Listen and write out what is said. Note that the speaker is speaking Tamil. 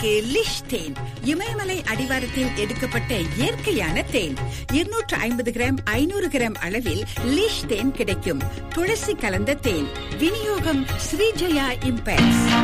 தேனுக்கு லிஷ் தேன். இமயமலை அடிவாரத்தில் எடுக்கப்பட்ட இயற்கையான தேன். 250 கிராம் 500 கிராம் அளவில் லிஷ் தேன் கிடைக்கும். துளசி கலந்த தேன். விநியோகம் ஸ்ரீஜயா இம்பேக்ட்ஸ்.